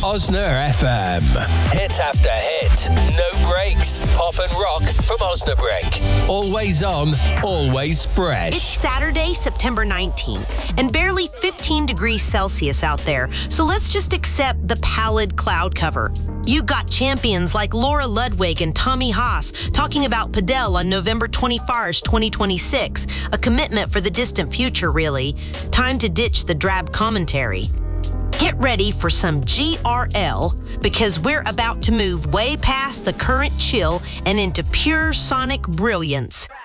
Osna FM. Hit after hit. No breaks. Pop and rock from Osnabrück. Always on, always fresh. It's Saturday, September 19th, and barely 15 degrees Celsius out there, so let's just accept the pallid cloud cover. You got champions like Laura Ludwig and Tommy Haas talking about Padel on November 21st, 2026, a commitment for the distant future, really. Time to ditch the drab commentary. Get ready for some GRL, because we're about to move way past the current chill and into pure sonic brilliance.